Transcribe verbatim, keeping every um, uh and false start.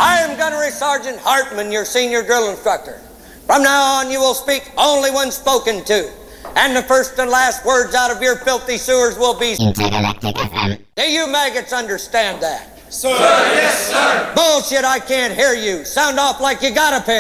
I am Gunnery Sergeant Hartman, your senior drill instructor. From now on, you will speak only when spoken to. And the first and last words out of your filthy sewers will be Intergalactic F M. Do you maggots understand that? Sir, yes, sir. Bullshit, I can't hear you. Sound off like you got a pair.